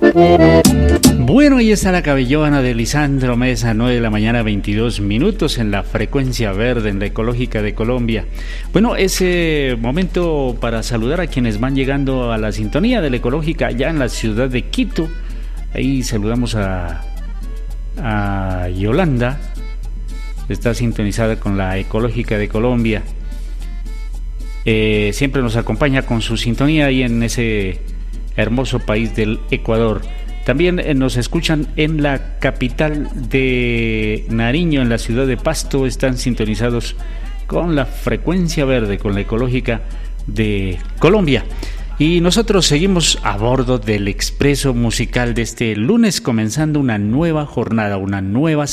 Bueno, ahí está la cabellona de Lisandro Mesa, 9 de la mañana, 22 minutos en la frecuencia verde, en la ecológica de Colombia. Bueno, ese momento para saludar a quienes van llegando a la sintonía de la ecológica ya en la ciudad de Quito. Ahí saludamos a Yolanda, está sintonizada con la ecológica de Colombia. Siempre nos acompaña con su sintonía ahí en ese hermoso país del Ecuador. También nos escuchan en la capital de Nariño, en la ciudad de Pasto, están sintonizados con la frecuencia verde, con la ecológica de Colombia. Y nosotros seguimos a bordo del expreso musical de este lunes, comenzando una nueva jornada, una nueva